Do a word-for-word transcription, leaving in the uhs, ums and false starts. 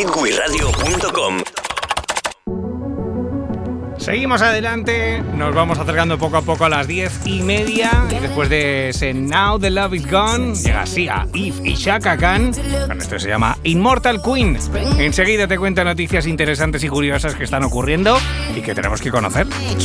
hit we radio punto com. Seguimos adelante, nos vamos acercando poco a poco a las diez y media y después de ese Now the Love Is Gone llega Sia, Eve y Chaka Khan con esto se llama Immortal Queen. Enseguida te cuento noticias interesantes y curiosas que están ocurriendo y que tenemos que conocer.